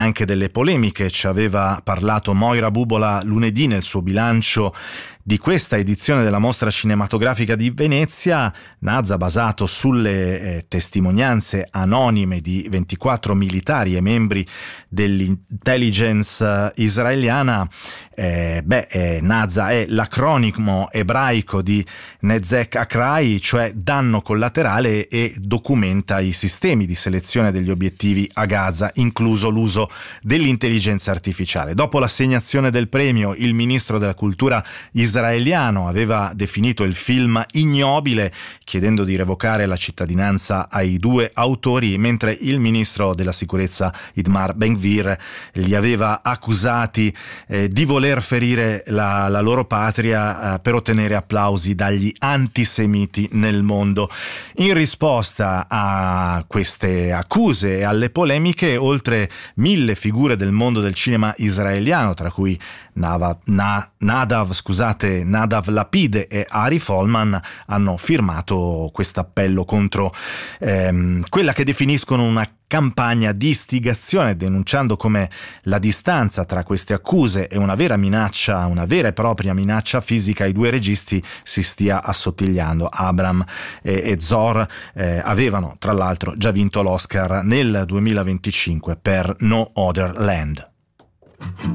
anche delle polemiche. Ci aveva parlato Moira Bubola lunedì nel suo bilancio di questa edizione della Mostra Cinematografica di Venezia. Naza, basato sulle testimonianze anonime di 24 militari e membri dell'intelligence israeliana, Naza è l'acronimo ebraico di Nezek Akrai, cioè danno collaterale, e documenta i sistemi di selezione degli obiettivi a Gaza, incluso l'uso dell'intelligenza artificiale. Dopo l'assegnazione del premio, il ministro della cultura israeliano aveva definito il film ignobile, chiedendo di revocare la cittadinanza ai due autori, mentre il ministro della sicurezza Itamar Ben-Gvir li aveva accusati di voler ferire la loro patria per ottenere applausi dagli antisemiti nel mondo. In risposta a queste accuse e alle polemiche, oltre 1000 figure del mondo del cinema israeliano, tra cui Nadav Lapid e Ari Folman, hanno firmato questo appello contro quella che definiscono una campagna di istigazione, denunciando come la distanza tra queste accuse e una vera e propria minaccia fisica ai due registi si stia assottigliando. Abram e Zor avevano tra l'altro già vinto l'Oscar nel 2025 per No Other Land.